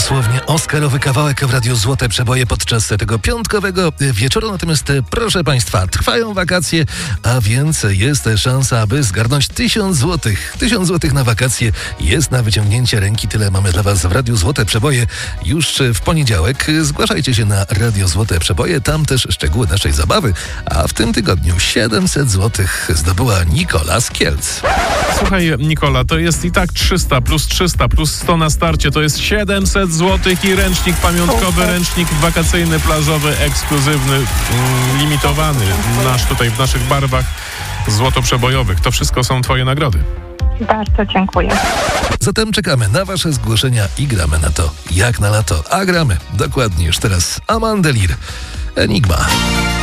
Dosłownie oscarowy kawałek w Radiu Złote Przeboje podczas tego piątkowego wieczoru. Natomiast proszę Państwa, trwają wakacje, a więc jest szansa, aby zgarnąć 1000 złotych. 1000 złotych na wakacje jest na wyciągnięcie ręki. Tyle mamy dla Was w Radiu Złote Przeboje już w poniedziałek. Zgłaszajcie się na Radio Złote Przeboje, tam też szczegóły naszej zabawy. A w tym tygodniu 700 złotych zdobyła Nikola z Kielc. Słuchaj, Nikola, to jest i tak 300 plus 100 na starcie, to jest 700 złotych i ręcznik pamiątkowy, ręcznik wakacyjny, plażowy, ekskluzywny, limitowany, nasz tutaj w naszych barwach złotoprzebojowych. To wszystko są Twoje nagrody. Bardzo dziękuję. Zatem czekamy na Wasze zgłoszenia i gramy na to jak na lato. A gramy dokładnie już teraz Amandę Lir, Enigma.